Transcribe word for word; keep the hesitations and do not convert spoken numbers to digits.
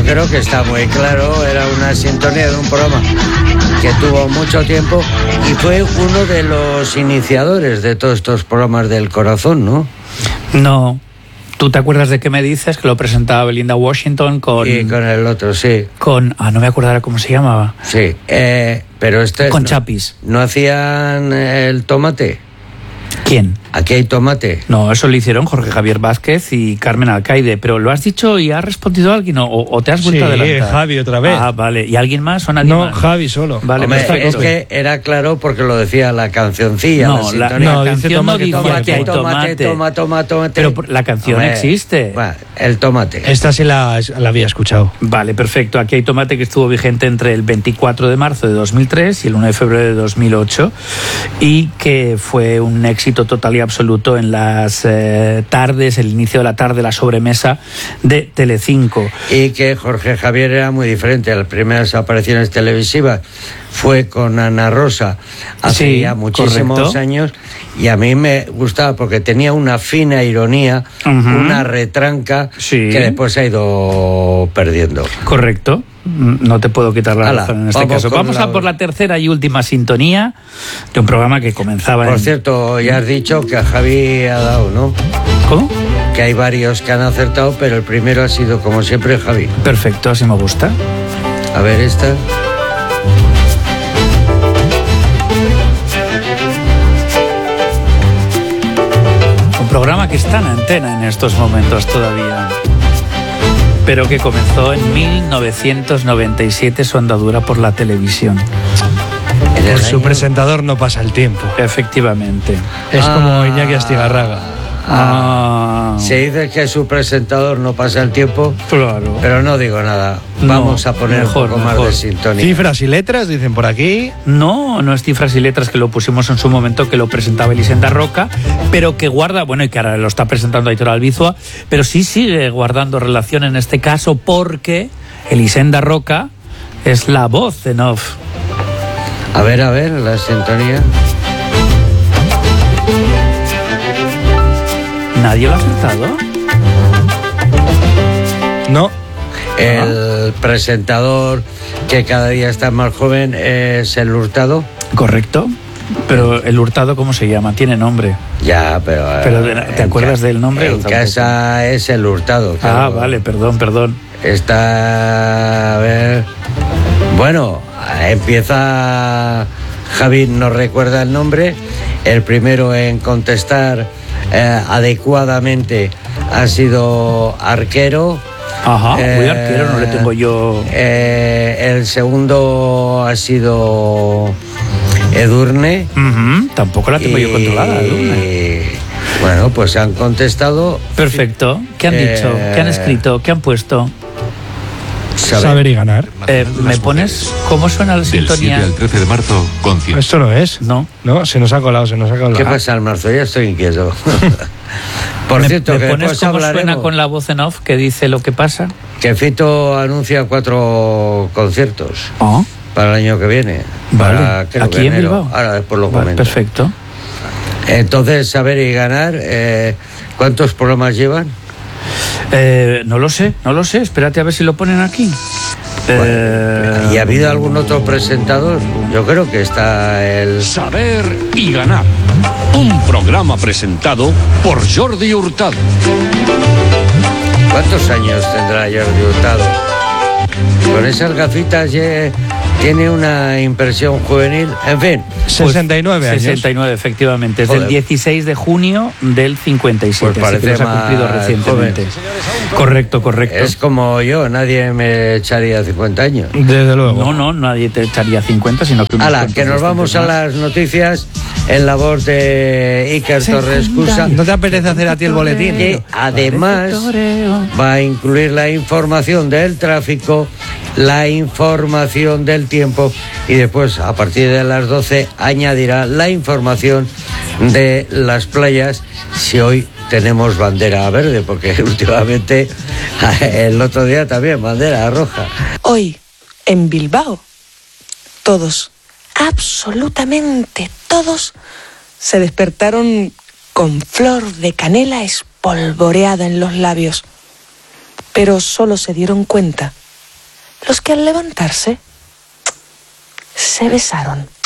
creo que está muy claro, era una sintonía de un programa que tuvo mucho tiempo y fue uno de los iniciadores de todos estos programas del corazón, ¿no? No. ¿Tú te acuerdas de qué me dices? Que lo presentaba Belinda Washington con... Y con el otro, sí. Con... Ah, no me acuerdo cómo se llamaba. Sí, eh, pero este... Con no, Chapis. ¿No hacían el tomate? ¿Quién? Aquí hay tomate. No, eso lo hicieron Jorge Javier Vázquez y Carmen Alcaide, pero ¿lo has dicho y ha respondido alguien o, o te has vuelto sí, a adelantar? Javi otra vez. Ah, vale. ¿Y alguien más o nadie no, más? Javi solo. Vale, Hombre, perfecto. es que era claro porque lo decía la cancioncilla. No, la, la, la no, dice canción no tomate, dice tomate, que hay tomate, tomate. toma, toma, tomate. Pero la canción Hombre, existe. Bueno, el tomate. Esta sí la, la había escuchado. Vale, perfecto. Aquí hay tomate que estuvo vigente entre el veinticuatro de marzo de dos mil tres y el uno de febrero de dos mil ocho y que fue un éxito total y absoluto en las eh, tardes, el inicio de la tarde, la sobremesa de Telecinco. Y que Jorge Javier era muy diferente. Las primeras apariciones televisivas fue con Ana Rosa hace Sí, ya muchísimos correcto. años y a mí me gustaba porque tenía una fina ironía, Ujú. una retranca Sí. que después se ha ido perdiendo. Correcto. No te puedo quitar la Hala, razón en este vamos caso. con Vamos la- a por la tercera y última sintonía de un programa que comenzaba Por en... cierto, ya has dicho que a Javi ha dado, ¿no? ¿Cómo? Que hay varios que han acertado, pero el primero ha sido, como siempre, Javi. Perfecto, así me gusta. A ver esta. Un programa que está en antena en estos momentos todavía, pero que comenzó en mil novecientos noventa y siete su andadura por la televisión. En el Por su año- presentador no pasa el tiempo. Efectivamente. Es Ah. como Iñaki Astigarraga. Ah, Se dice que su presentador no pasa el tiempo, claro. pero no digo nada. No, Vamos a poner mejor, un poco más mejor. de sintonía. Cifras y letras, dicen por aquí. No, no es Cifras y Letras, que lo pusimos en su momento, que lo presentaba Elisenda Roca, pero que guarda, bueno, y que ahora lo está presentando Aitor Albizua, pero sí sigue guardando relación en este caso porque Elisenda Roca es la voz en off. A ver, a ver, la sintonía. ¿Nadie lo ha acertado? No. El presentador que cada día está más joven es el Hurtado. Correcto. Pero el Hurtado, ¿cómo se llama? Tiene nombre. Ya, pero... Pero, eh, ¿te en acuerdas ca- del nombre o En tampoco? casa es el Hurtado. Ah, claro. vale, perdón, perdón. Está... A ver... Bueno, empieza... Javi no recuerda el nombre. El primero en contestar eh, adecuadamente ha sido Arquero. Ajá, muy Eh, arquero, no le tengo yo... eh, el segundo ha sido Edurne. Ujú, tampoco la tengo yo controlada, Edurne. Bueno, pues han contestado. Perfecto. ¿Qué han Eh, dicho? ¿Qué han escrito? ¿Qué han puesto? Saber. Saber y ganar. Eh, ¿Me pones cómo suena la Del siete sintonía? al trece de marzo, concierto. Esto no es. No. No, se nos ha colado, se nos ha colado. ¿Qué pasa, el marzo? Ya estoy inquieto. Por ¿Me, cierto, me que pones después cómo hablaremos suena con la voz en off que dice lo que pasa? que Fito anuncia cuatro conciertos Oh, para el año que viene. vale. Para, creo ¿Aquí que en enero. Bilbao? Ahora después lo vale, comento. perfecto. Entonces, saber y ganar, eh, ¿cuántos programas llevan? Eh, no lo sé, no lo sé. Espérate a ver si lo ponen aquí. Eh, ¿Y ha habido algún otro presentador? Yo creo que está el... Saber y ganar. Un programa presentado por Jordi Hurtado. ¿Cuántos años tendrá Jordi Hurtado? Con esas gafitas ye- tiene una impresión juvenil. En fin, sesenta y nueve años. sesenta y nueve, efectivamente. Es Joder. del dieciséis de junio del cincuenta y siete. Pues así que parece los ha cumplido más recientemente. Correcto, correcto. es como yo, nadie me echaría cincuenta años. Desde luego. No, no, nadie te echaría cincuenta, sino que... unos Hala, cuantos que nos vamos a bastantes las noticias en la voz de Iker Torres Cusa, ¿No te apetece hacer a ti el boletín? que además va a incluir la información del tráfico, la información del tiempo y después, a partir de las doce, añadirá la información de las playas, si hoy tenemos bandera verde, porque últimamente el otro día también bandera roja. Hoy, en Bilbao, todos, absolutamente todos, se despertaron con flor de canela espolvoreada en los labios. Pero solo se dieron cuenta los que al levantarse se besaron.